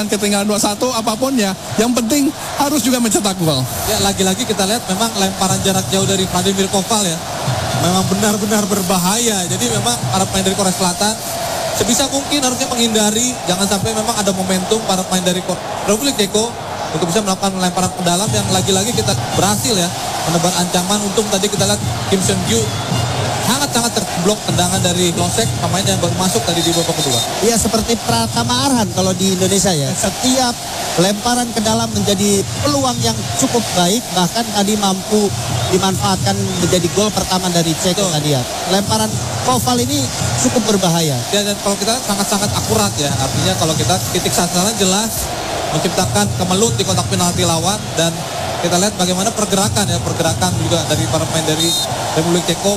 ketinggalan 2-1 apapun ya, yang penting harus juga mencetak gol. Ya, lagi-lagi kita lihat memang lemparan jarak jauh dari Vladimir Koval ya, memang benar-benar berbahaya. Jadi memang para pemain dari Korea Selatan sebisa mungkin harusnya menghindari, jangan sampai memang ada momentum para pemain dari Republik Ceko untuk bisa melakukan lemparan ke dalam yang lagi-lagi kita berhasil ya menebar ancaman. Untung tadi kita lihat Kim Seon Gyu sangat-sangat terblok tendangan dari Losek, pemain yang baru masuk tadi di babak kedua. Iya, seperti Pratama Arhan kalau di Indonesia ya. Setiap lemparan ke dalam menjadi peluang yang cukup baik, bahkan tadi mampu dimanfaatkan menjadi gol pertama dari Ceko tadi ya. Lemparan Koval ini cukup berbahaya. Ya, dan kalau kita sangat-sangat akurat ya, artinya kalau kita titik sasaran jelas, menciptakan kemelut di kotak penalti lawan, dan kita lihat bagaimana pergerakan juga dari para pemain dari Republik Ceko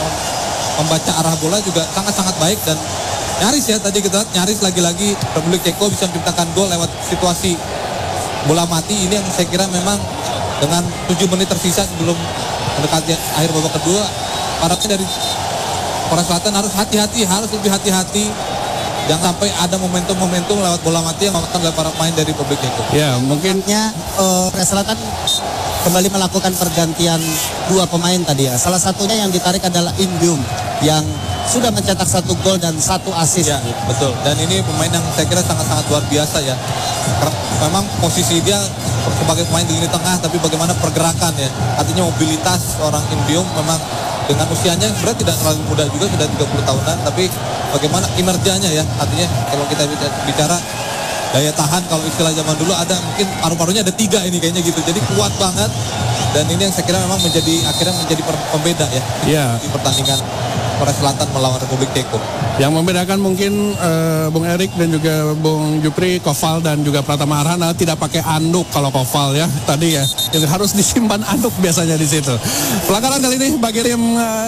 membaca arah bola juga sangat-sangat baik, dan nyaris ya tadi kita nyaris lagi-lagi Republik Ceko bisa menciptakan gol lewat situasi bola mati ini yang saya kira memang dengan 7 menit tersisa sebelum mendekati akhir babak kedua, para pemain dari Korea Selatan harus lebih hati-hati. Jangan sampai ada momentum-momentum lewat bola mati yang dilakukan oleh para pemain dari Republik Ceko. Ya, mungkinnya Korea Selatan kembali melakukan pergantian 2 pemain tadi ya. Salah satunya yang ditarik adalah In Byum yang sudah mencetak 1 gol dan 1 assist. Ya, betul. Dan ini pemain yang saya kira sangat-sangat luar biasa ya. Memang posisi dia sebagai pemain di lini tengah, tapi bagaimana pergerakan ya. Artinya mobilitas orang In Byum memang dengan usianya sebenarnya tidak terlalu muda juga, sudah 30 tahunan, tapi bagaimana kinerjanya ya. Artinya kalau kita bicara daya tahan, kalau istilah zaman dulu ada mungkin paru-parunya ada 3 ini kayaknya gitu. Jadi kuat banget, dan ini yang saya kira memang akhirnya menjadi pembeda ya di pertandingan Korea Selatan melawan Republik Ceko. Yang membedakan mungkin Bung Erik dan juga Bung Jupri, Koval dan juga Pratama Arhan tidak pakai anduk kalau Koval ya tadi ya. Harus disimpan anduk biasanya di situ. Pelanggaran kali ini bagi tim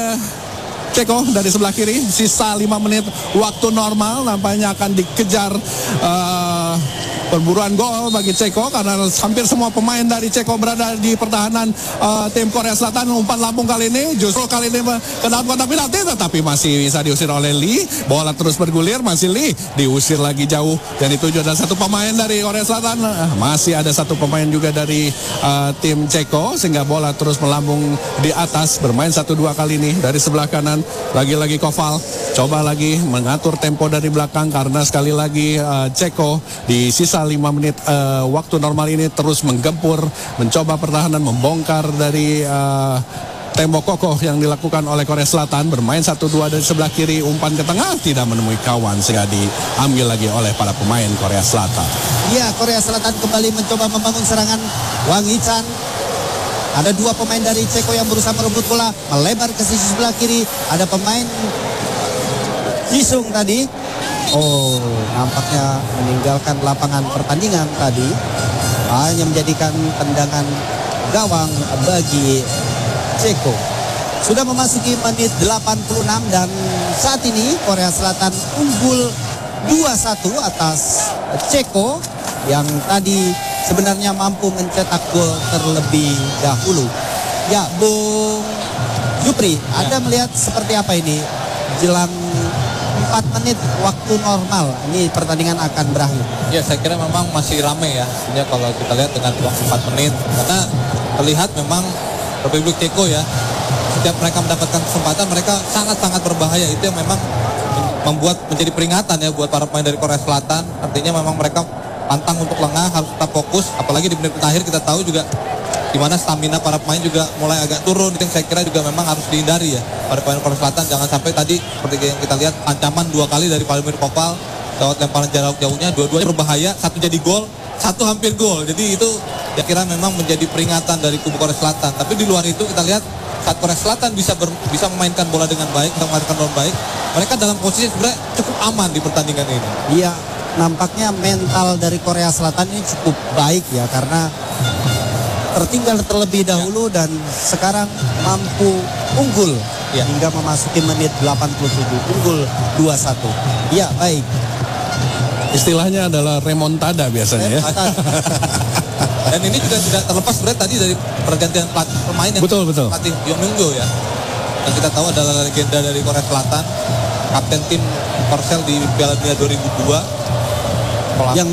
Ceko dari sebelah kiri, sisa 5 menit waktu normal, nampaknya akan dikejar perburuan gol bagi Ceko karena hampir semua pemain dari Ceko berada di pertahanan tim Korea Selatan. Umpan lambung kali ini justru kali ini ke dalam kotak penalti, tetapi masih bisa diusir oleh Lee. Bola terus bergulir, masih Lee diusir lagi jauh, dan itu juga ada 1 pemain dari Korea Selatan. Masih ada 1 pemain juga dari tim Ceko, sehingga bola terus melambung di atas. Bermain 1-2 kali ini dari sebelah kanan. Lagi-lagi Koval coba lagi mengatur tempo dari belakang karena sekali lagi Ceko di sisa 5 menit waktu normal ini terus menggempur, mencoba pertahanan, membongkar dari tembok kokoh yang dilakukan oleh Korea Selatan. Bermain 1-2 dari sebelah kiri, umpan ke tengah tidak menemui kawan sehingga diambil lagi oleh para pemain Korea Selatan. Iya, Korea Selatan kembali mencoba membangun serangan. Wang Hee-chan, ada 2 pemain dari Ceko yang berusaha merebut bola, melebar ke sisi sebelah kiri. Ada pemain Jisung tadi, nampaknya meninggalkan lapangan pertandingan tadi, hanya menjadikan tendangan gawang bagi Ceko. Sudah memasuki menit 86 dan saat ini Korea Selatan unggul 2-1 atas Ceko yang tadi sebenarnya mampu mencetak gol terlebih dahulu. Ya, Bung Jupri, Anda melihat seperti apa ini jelang 4 menit waktu normal ini pertandingan akan berakhir? Ya, saya kira memang masih ramai ya. Artinya kalau kita lihat dengan waktu 4 menit, karena terlihat memang Republik Ceko ya, setiap mereka mendapatkan kesempatan mereka sangat-sangat berbahaya. Itu yang memang membuat menjadi peringatan ya buat para pemain dari Korea Selatan. Artinya memang mereka pantang untuk lengah, harus tetap fokus. Apalagi di menit akhir kita tahu juga di mana stamina para pemain juga mulai agak turun. Itu yang saya kira juga memang harus dihindari ya para pemain Korea Selatan. Jangan sampai tadi seperti yang kita lihat ancaman 2 kali dari Vladimir Koval lewat lemparan jarak jauhnya, dua-duanya berbahaya, 1 jadi gol, 1 hampir gol. Jadi itu ya kira memang menjadi peringatan dari kubu Korea Selatan. Tapi di luar itu kita lihat saat Korea Selatan bisa memainkan bola dengan baik, memainkan bola baik, mereka dalam posisi sebenarnya cukup aman di pertandingan ini. Iya, nampaknya mental dari Korea Selatan ini cukup baik ya, karena tertinggal terlebih dahulu dan sekarang mampu unggul hingga memasuki menit 87, unggul 2-1. Ya, baik. Istilahnya adalah remontada biasanya ya. Dan ini juga tidak terlepas sebenarnya tadi dari pergantian pemain yang pelatih Yong Myung-jo ya. Yang kita tahu adalah legenda dari Korea Selatan, kapten tim Korsel di Piala Dunia 2002. Yang